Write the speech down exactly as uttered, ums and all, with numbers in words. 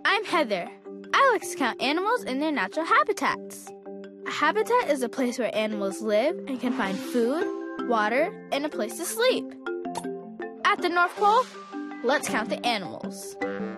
I'm Heather. I like to count animals in their natural habitats. A habitat is a place where animals live and can find food, water, and a place to sleep. At the North Pole, let's count the animals.